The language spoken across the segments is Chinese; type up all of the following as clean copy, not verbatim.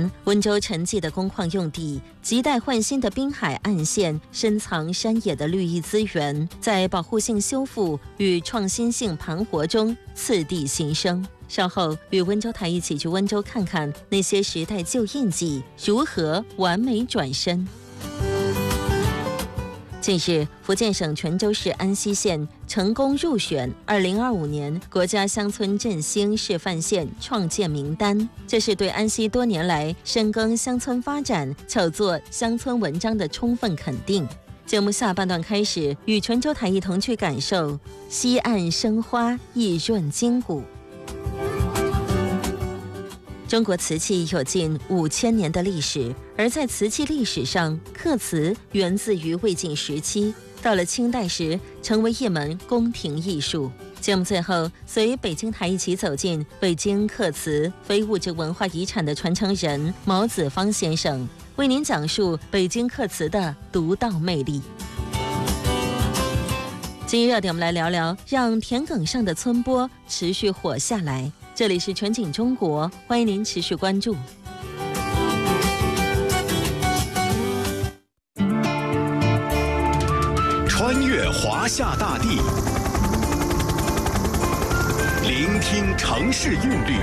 年，温州沉寂的工矿用地，亟待换新的滨海岸线，深藏山野的绿意资源，在保护性修复与创新性盘活中次第新生。稍后与温州台一起去温州看看那些时代旧印记如何完美转身。近日，福建省泉州市安溪县成功入选2025年国家乡村振兴示范县创建名单，这是对安溪多年来深耕乡村发展、巧作乡村文章的充分肯定。节目下半段开始，与泉州台一同去感受西岸生花意润筋骨。中国瓷器有近5000年的历史，而在瓷器历史上，刻瓷源自于魏晋时期，到了清代时成为一门宫廷艺术。节目最后，随北京台一起走进北京刻瓷非物质文化遗产的传承人毛子芳先生，为您讲述北京刻瓷的独到魅力。今日热点，我们来聊聊让田埂上的村播持续活下来。这里是全景中国，欢迎您持续关注。 穿越华夏大地，聆听城市韵律，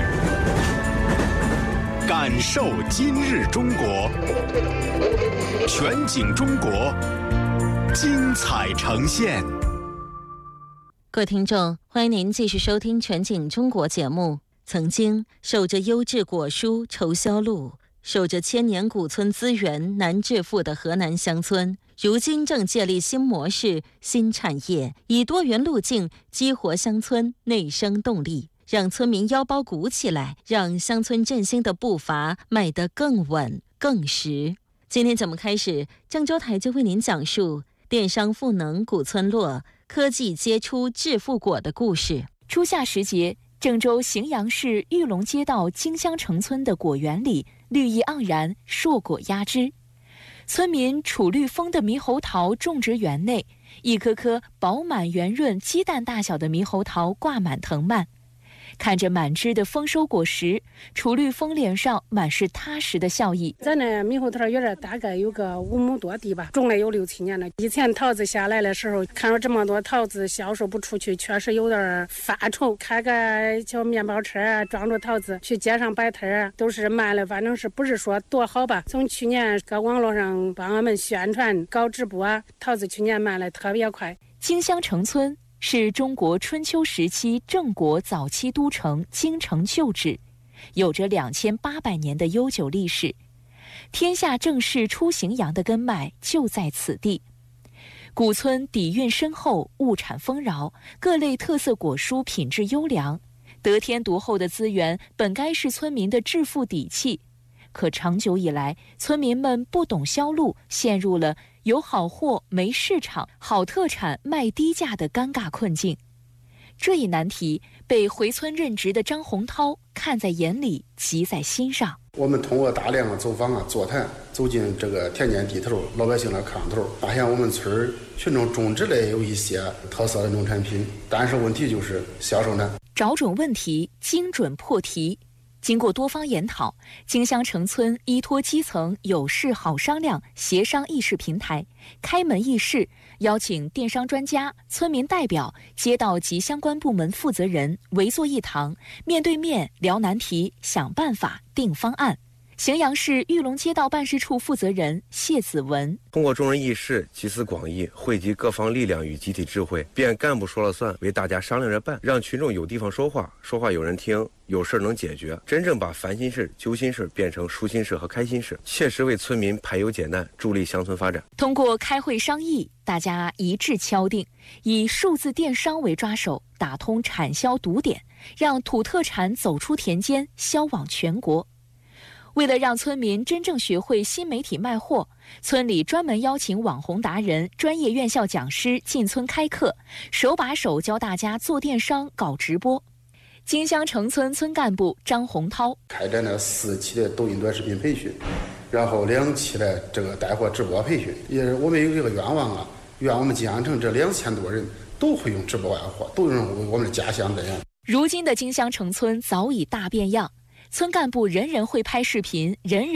感受今日中国。全景中国，精彩呈现。 各位听众，欢迎您继续收听全景中国节目。曾经守着优质果蔬稠销路，守着千年古村资源难致富的河南乡村，如今正建立新模式、新产业，以多元路径激活乡村内生动力，让村民腰包鼓起来，让乡村振兴的步伐迈得更稳更实。今天节目开始，郑州台就为您讲述电商赋能古村落，科技结出致富果的故事。 初夏时节，郑州荥阳市玉龙街道金香城村的果园里绿意盎然，硕果压枝。村民储绿丰的猕猴桃种植园内，一颗颗饱满圆润、鸡蛋大小的猕猴桃挂满藤蔓。看着满枝的丰收果实，储绿丰脸上满是踏实的笑意。 咱那猕猴桃园大概有个5亩多地吧，种了有6、7年了。以前桃子下来的时候，看着这么多桃子销售不出去，确实有点发愁。开个小面包车装着桃子去街上摆摊都是卖了，反正是不是说多好吧。从去年搁网络上帮我们宣传搞直播桃子去年卖了特别快。 金香城村是中国春秋时期郑国早期都城京城旧址，有着2800年的悠久历史。天下正式出荥阳的根脉就在此地。古村底蕴深厚，物产丰饶，各类特色果蔬品质优良，得天独厚的资源本该是村民的致富底气。可长久以来，村民们不懂销路，陷入了有好货没市场、好特产卖低价的尴尬困境。这一难题被回村任职的张洪涛看在眼里，急在心上。 我们通过大量的走访座谈，走进这个田间地头、老百姓的炕头，发现我们村群众种植类有一些特色的农产品，但是问题就是销售难。 找准问题，精准破题。经过多方研讨，金香城村依托基层有市好商量协商议事平台，开门议事，邀请电商专家、村民代表、街道及相关部门负责人围坐一堂，面对面聊难题，想办法，定方案。荥阳市玉龙街道办事处负责人谢子文： 通过众人议事，集思广益，汇集各方力量与集体智慧，便干部说了算，为大家商量着办，让群众有地方说话，说话有人听，有事能解决，真正把烦心事、揪心事变成舒心事和开心事，切实为村民排忧解难，助力乡村发展。 通过开会商议，大家一致敲定，以数字电商为抓手，打通产销堵点，让土特产走出田间，销往全国。为了让村民真正学会新媒体卖货，村里专门邀请网红达人、专业院校讲师进村开课，手把手教大家做电商、搞直播。金香城村村干部张洪涛开展了4期的抖音短视频培训，然后2期的这个带货直播培训。我们有一个愿望愿我们金香城这2000多人都会用直播卖货，都用我们的家乡这样。 如今的金香城村早已大变样，村干部人人会拍视频，人人